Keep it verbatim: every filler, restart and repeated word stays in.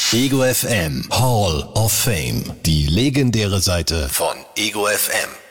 Ego F M Hall of Fame. Die legendäre Seite von Ego F M.